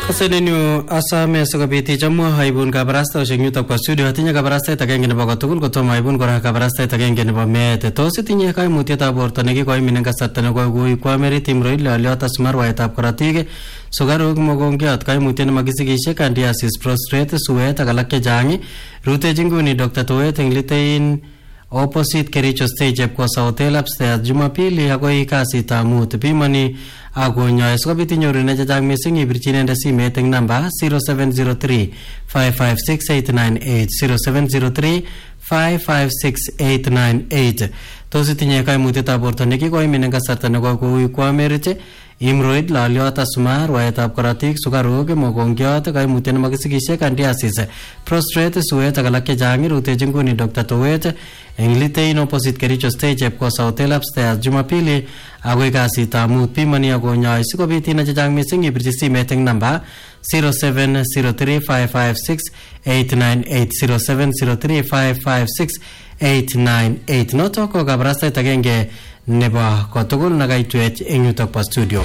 Kasenenyu asame sikobit ichamu haibun kabarastaoshek yutok bo studio. Atinye kabarastait agenge nebo kotugul kotomo haibun kora kabarastait agenge nebo meet. Tos itinye kaimutietab borto nekikoimin eng kasarta nekokoi kwamerit imroid loliot asmarwaetab korotik, sukaruk, mokongiot, kaimutiet nemakisigishe, candidiasis, prostrate, suet ak alak chechang. Rutechin nguni Dr. Tuwet eng Litein opposite Kericho Stage Epkosa Hotel upstairs Jumapili akoi kasitab mut. Pimani akonyoe sikobit inyoru chechang mising ibirchi inendet simet eng namba 0703 556 898 0703 556 898. Tos itinye kaimutietab borto nekikoimin eng kasarta nekokoi kwamerit, imroid, loliot, asma, rwaetab korotik, sukaruk, mokongiot, kaimutiet nemakisigishe, candidiasis, prostrate, suet ak alak chechang. Rutechin nguni Dr. Tuwet eng Litein opposite Kericho Stage Epkosa Hotel upstairs Jumapili akoi kasitab mut. Pimani akonyoe sikobit inai chechang mising ibirchi simet eng namba 0703 556 898 0703 556 898. Noto ko kabarastait agenge nebo kotugul nakaitwech eng yutok po studio.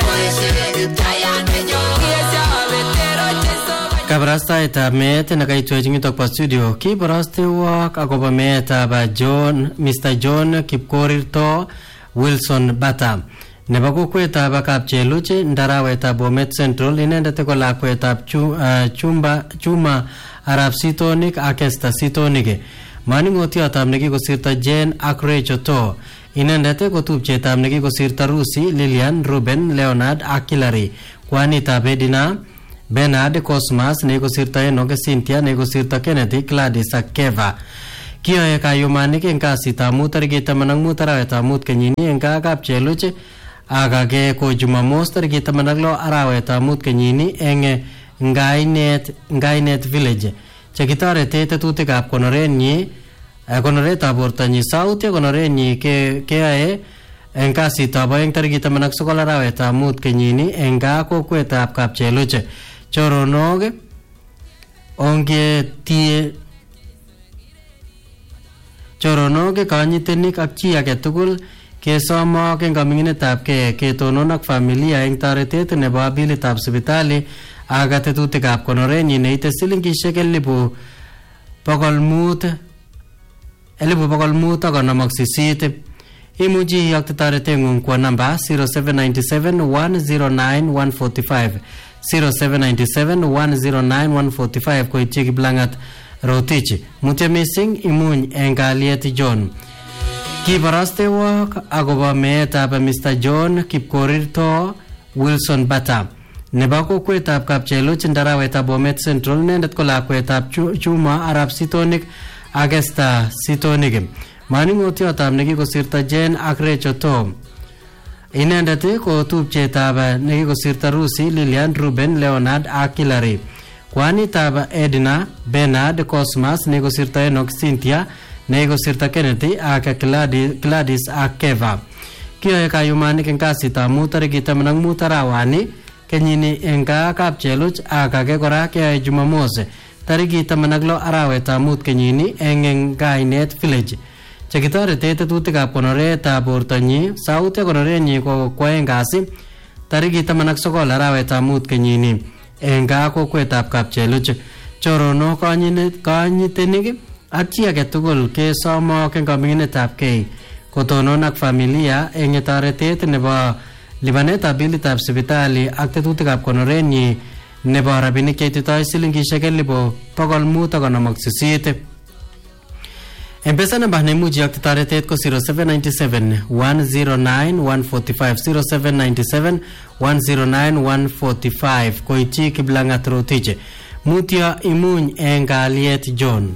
Kabarastaitab meet nakaitwech eng yutok po studio. Kiborostewok akobo meetab Mr. John Kipkorirto Wilson Bata nebo kokwetab Kapcheluch ndarawetab Bomet Central. Inendet ko lakwetab Chuma Arab Sitonik ak Esther Sitonik. Maningotiotab nekikosirto Jane ak Rachel To. Inendet ko tupchetab nekikosirto Rusi, Lilian, Ruben, Leonard ak Hillary. Kwanitab Edina, Bernard, Cosmas, nekikosirto Enoch, Cynthia, nekikosirto Kennedy, Gladys ak Keva. Kiyoe kayumanik eng kasitab mut tarikit 15 arawetab mut kenyini eng Kapcheluch ak age ko Jumamos tarikit 16 arawetab mut kenyini eng Ngainet Village. Chekitorete tetutikab konoretab bortonyi sauti konorenyi keyae eng kasitab aeng tarikit 19 arawetab mut kenyini eng kokwetab Kapcheluch. Choronok ongetie choronok, kanyitenik ak chi age tugul kesomok eng kaminginetab ketonon ak familia eng toretet nebo bilitab sipitali ak tetutikab konorenyi neite silingishek 558. Imuchi iyokte toretengung kwa namba 0797 109 145 0797 109 145 koityi Kiplangat Rotich. Mutya mising imuny eng kalyet John. Kiborostewok akobo meetab Mr. John Kipkorirto Wilson Bata nebo kokwetab Kapcheluch ndarawetab Bomet Central. Inendet ko lakwetab Chuma Arab Sitonik ak Esther Sitonik. Maningotiotab nekikosirto Jane ak Rachel To. Inendet ko tupchetab nekikosirto Rusi, Lilian, Ruben, Leonard ak Hillary. Kwanitab Edna, Bernard, Cosmas, nekikosirto Enoch, Cynthia, nekikosirto Kennedy ak Gladys ak Keva. Kiyoe kayumanik eng kasitab mut tarikit 15 arawani kenyini eng Kapcheluch ak age kora keyoe Jumamos tarikit 16 arawetab mut kenyini eng Ngainet Village. Chekitorete tetutikab konoretab bortonyi sauti konorenyi ko kwaeng kasi tarikit 19 arawetab mut kenyini eng kokwetab Kapcheluch. Choronok, kanyitenik ak chi age tugul kesomok eng kaminginetab kei kotonon ak familia eng toretet nebo lipanetab bilitab sipitali ak tetutikab konorenyi nebo rabinik cheititoi silingishek 558. Mpesa namba neimuchi iyokte toretet ko 0797 109 145 0797 109 145 koityi Kiplangat Rotich. Mutya imuny eng kalyet John.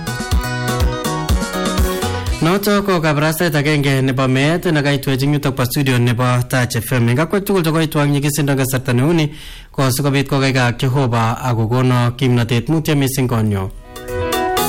Noto ko kabarastait agenge nebo meet nakaitwech eng yutok po studio nebo Touch FM. Ngakwek tugul chekoitwang nyikisindo kasarta neuni ko sikobit kokaikak Jehova akokono kimnatet. Mutya mising konyo.